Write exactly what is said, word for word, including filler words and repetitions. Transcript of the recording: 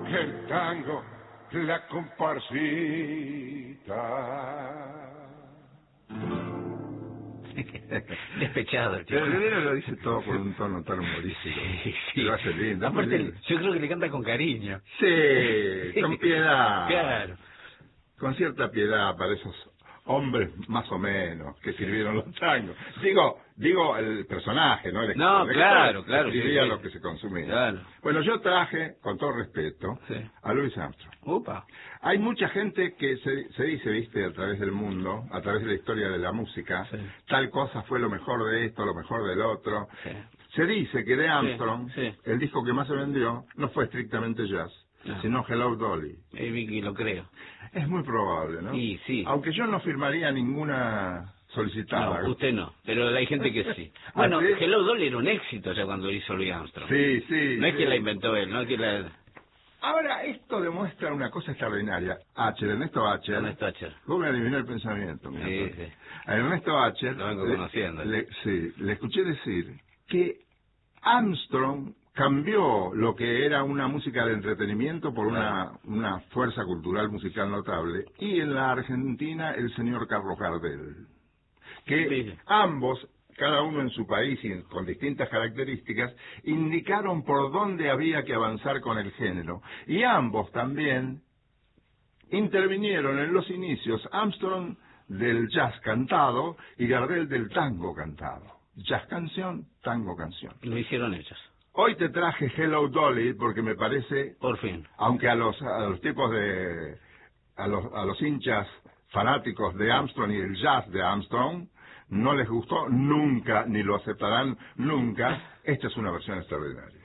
el tango, la comparsita. Despechado el chico. El heredero lo dice todo con un tono tan humorístico. Sí, sí. Lo hace lindo. Aparte, lindo. yo creo que le canta con cariño. Sí, con piedad. Claro. Con cierta piedad para esos hombres más o menos que escribieron los tangos. Digo, digo el personaje, ¿no? El No, el claro, claro. Escribía Sí, sí. lo que se consumía. Claro. Bueno, yo traje, con todo respeto, Sí. a Louis Armstrong. Upa. Hay mucha gente que se, se dice, viste, a través del mundo, a través de la historia de la música, Sí. tal cosa fue lo mejor de esto, lo mejor del otro. Sí. Se dice que de Armstrong, Sí, sí. el disco que más se vendió no fue estrictamente jazz, No. sino Hello Dolly. Eh, Vicky, lo creo. Es muy probable, ¿no? Sí, sí. Aunque yo no firmaría ninguna solicitada. No, usted no, pero hay gente que sí. Bueno, ¿Ah, sí? Hello Dolly era un éxito ya cuando lo hizo Louis Armstrong. Sí, sí. No es sí. que la inventó él, no es que la... Ahora, esto demuestra una cosa extraordinaria. Acher, Ernesto Acher. Ernesto Acher. Vos me adivinó el pensamiento. mira, Sí, porque sí. A Ernesto Acher. Lo vengo le- conociendo. le- sí, le escuché decir que Armstrong cambió lo que era una música de entretenimiento por una, una fuerza cultural musical notable. Y en la Argentina, el señor Carlos Gardel. Que Sí. ambos, cada uno en su país y con distintas características, indicaron por dónde había que avanzar con el género. Y ambos también intervinieron en los inicios, Armstrong del jazz cantado y Gardel del tango cantado. Jazz canción, tango canción. Lo hicieron ellos. Hoy te traje Hello Dolly porque me parece, Por fin. aunque a los a los tipos de a los a los hinchas fanáticos de Armstrong y el jazz de Armstrong no les gustó nunca ni lo aceptarán nunca, esta es una versión extraordinaria.